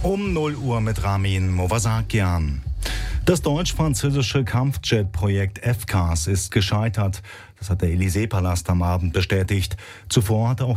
Um 0 Uhr mit Ramin Movasakian. Das deutsch-französische Kampfjet-Projekt FCAS ist gescheitert. Das hat der Élysée-Palast am Abend bestätigt. Zuvor hatte auch